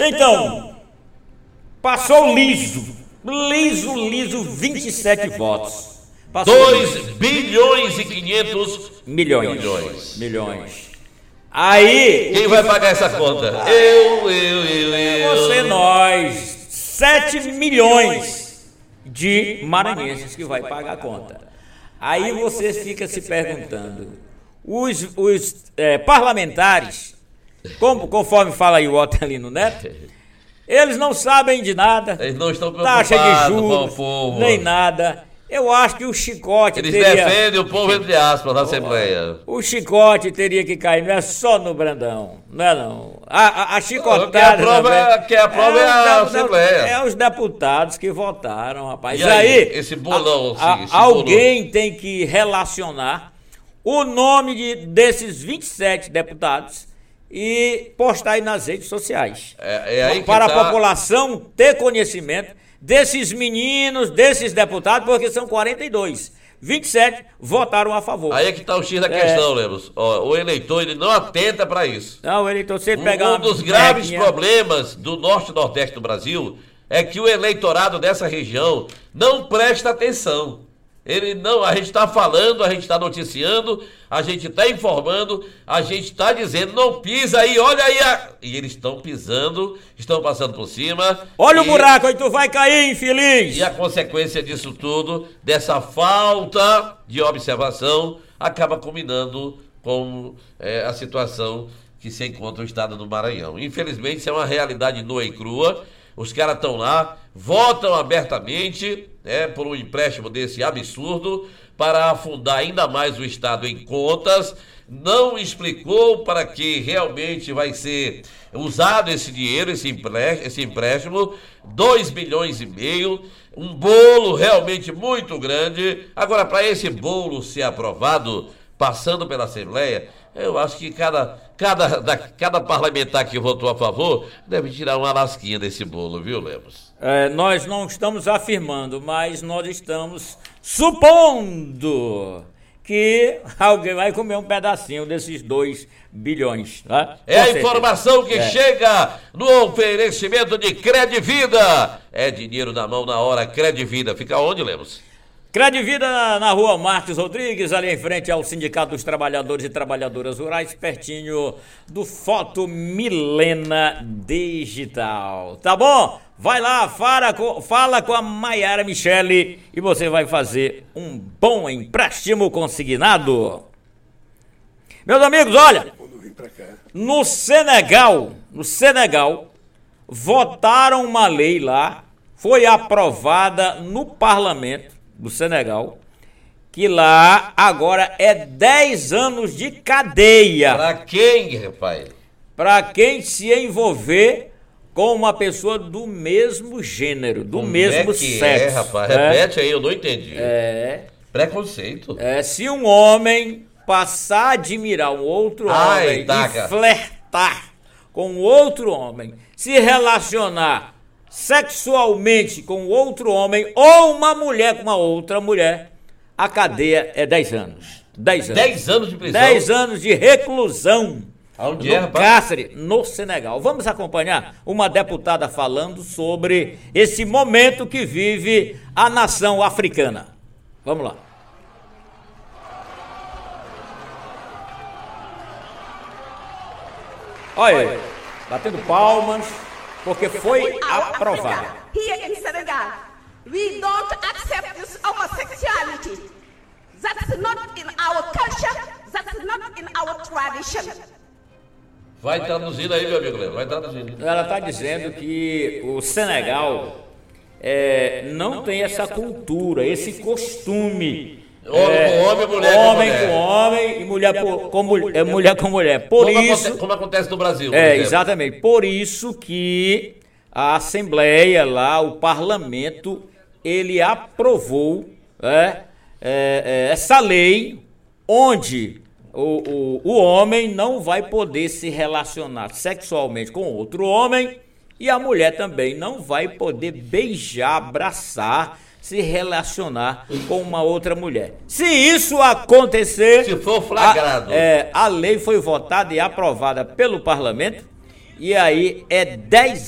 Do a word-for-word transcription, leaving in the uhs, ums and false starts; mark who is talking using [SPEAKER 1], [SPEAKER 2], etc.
[SPEAKER 1] Então, passou liso, liso, liso, vinte e sete votos.
[SPEAKER 2] dois bilhões e quinhentos
[SPEAKER 1] milhões.
[SPEAKER 2] milhões.
[SPEAKER 1] Milhões. Aí...
[SPEAKER 2] Quem vai pagar essa conta? Eu, eu, eu, eu.
[SPEAKER 1] Você, nós. sete milhões de maranhenses que vai pagar a conta. Aí você fica se perguntando, os, os é, parlamentares, como, conforme fala aí o Otelino Neto, eles não sabem de nada,
[SPEAKER 2] Eles não estão
[SPEAKER 1] taxa de
[SPEAKER 2] preocupados com
[SPEAKER 1] juros,
[SPEAKER 2] o povo.
[SPEAKER 1] nem nada. Eu acho que o chicote
[SPEAKER 2] Eles
[SPEAKER 1] teria...
[SPEAKER 2] defendem o povo entre aspas na Assembleia.
[SPEAKER 1] O chicote teria que cair, não é só no Brandão, não é não. A, a, a chicotada...
[SPEAKER 2] Quem aprova, é, quem aprova é, é a
[SPEAKER 1] os,
[SPEAKER 2] Assembleia.
[SPEAKER 1] É os deputados que votaram, rapaz.
[SPEAKER 2] E
[SPEAKER 1] aí,
[SPEAKER 2] aí, esse bolão,
[SPEAKER 1] a,
[SPEAKER 2] sim,
[SPEAKER 1] a,
[SPEAKER 2] esse
[SPEAKER 1] alguém
[SPEAKER 2] bolão.
[SPEAKER 1] tem que relacionar o nome de, desses vinte e sete deputados e postar aí nas redes sociais.
[SPEAKER 2] É, é aí que
[SPEAKER 1] para
[SPEAKER 2] tá...
[SPEAKER 1] a população ter conhecimento desses meninos, desses deputados, porque são quarenta e dois. vinte e sete votaram a favor.
[SPEAKER 2] Aí é que está o X da
[SPEAKER 1] É.
[SPEAKER 2] questão, Lemos. Ó, o eleitor ele não atenta para isso.
[SPEAKER 1] Não, eleitor, se ele
[SPEAKER 2] Um,
[SPEAKER 1] pegar
[SPEAKER 2] um dos
[SPEAKER 1] uma
[SPEAKER 2] graves
[SPEAKER 1] merrequinha-
[SPEAKER 2] problemas do norte e nordeste do Brasil é que o eleitorado dessa região não presta atenção. Ele não, a gente está falando, a gente está noticiando, a gente está informando, a gente está dizendo, não pisa aí, olha aí. A... E eles estão pisando, estão passando por cima.
[SPEAKER 1] Olha
[SPEAKER 2] e,
[SPEAKER 1] o buraco aí, tu vai cair, infeliz!
[SPEAKER 2] E a consequência disso tudo, dessa falta de observação, acaba culminando com é, a situação que se encontra o estado do Maranhão. Infelizmente, isso é uma realidade nua e crua. Os caras estão lá, votam abertamente, né, por um empréstimo desse absurdo, para afundar ainda mais o Estado em contas. Não explicou para que realmente vai ser usado esse dinheiro, esse empréstimo, esse empréstimo, dois bilhões e meio, um bolo realmente muito grande. Agora, para esse bolo ser aprovado, passando pela Assembleia, eu acho que cada, cada, da, cada parlamentar que votou a favor deve tirar uma lasquinha desse bolo, viu, Lemos?
[SPEAKER 1] É, nós não estamos afirmando, mas nós estamos supondo que alguém vai comer um pedacinho desses dois bilhões. Tá?
[SPEAKER 2] É
[SPEAKER 1] Com
[SPEAKER 2] a
[SPEAKER 1] certeza.
[SPEAKER 2] informação que
[SPEAKER 1] É.
[SPEAKER 2] chega no oferecimento de Credvida. É dinheiro na mão na hora, Credvida. Fica onde, Lemos?
[SPEAKER 1] Credvida na, na rua Marques Rodrigues, ali em frente ao Sindicato dos Trabalhadores e Trabalhadoras Rurais, pertinho do Foto Milena Digital. Tá bom? Vai lá, fala com, fala com a Maiara Michele e você vai fazer um bom empréstimo consignado. Meus amigos, olha, no Senegal, no Senegal, votaram uma lei lá, foi aprovada no parlamento do Senegal, que lá agora é dez anos de cadeia
[SPEAKER 2] Pra quem, rapaz?
[SPEAKER 1] para quem se envolver com uma pessoa do mesmo gênero, do
[SPEAKER 2] Como
[SPEAKER 1] mesmo
[SPEAKER 2] é que
[SPEAKER 1] sexo.
[SPEAKER 2] É, rapaz?
[SPEAKER 1] né?
[SPEAKER 2] Repete aí, eu não entendi.
[SPEAKER 1] É,
[SPEAKER 2] Preconceito.
[SPEAKER 1] é, se um homem passar a admirar um outro
[SPEAKER 2] Ai,
[SPEAKER 1] homem
[SPEAKER 2] taca.
[SPEAKER 1] e flertar com outro homem, se relacionar sexualmente com outro homem ou uma mulher com uma outra mulher, a cadeia é dez anos. dez anos.
[SPEAKER 2] dez anos de prisão.
[SPEAKER 1] dez anos de reclusão.
[SPEAKER 2] Aonde
[SPEAKER 1] no
[SPEAKER 2] é, rapaz?
[SPEAKER 1] Cáceres, no Senegal. Vamos acompanhar uma deputada falando sobre esse momento que vive a nação africana. Vamos lá. Olha aí, batendo palmas, porque foi aprovado.
[SPEAKER 3] Here in Senegal, we don't accept this homosexuality. That's not in our culture, that's not in our tradition.
[SPEAKER 2] Vai traduzindo aí, meu amigo Lemos. Vai traduzindo.
[SPEAKER 1] Ela está dizendo que o Senegal é, não tem essa cultura, esse costume.
[SPEAKER 2] Homem
[SPEAKER 1] é,
[SPEAKER 2] com homem, mulher com
[SPEAKER 1] homem
[SPEAKER 2] mulher.
[SPEAKER 1] com homem e mulher por- com, mul- é, mulher com mulher. Por
[SPEAKER 2] Como,
[SPEAKER 1] isso,
[SPEAKER 2] aconte- como acontece no Brasil, por
[SPEAKER 1] é
[SPEAKER 2] exemplo.
[SPEAKER 1] exatamente. Por isso que a Assembleia lá, o Parlamento, ele aprovou é, é, é, essa lei onde o, o, o homem não vai poder se relacionar sexualmente com outro homem e a mulher também não vai poder beijar, abraçar, se relacionar com uma outra mulher. Se isso acontecer...
[SPEAKER 2] Se for flagrado.
[SPEAKER 1] A, é, a lei foi votada e aprovada pelo parlamento e aí é dez